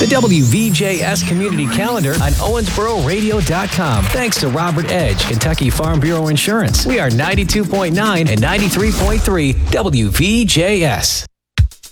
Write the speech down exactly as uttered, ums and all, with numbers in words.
The W V J S Community Calendar on Owensboro Radio dot com. Thanks to Robert Edge, Kentucky Farm Bureau Insurance. We are ninety-two point nine and ninety-three point three W V J S.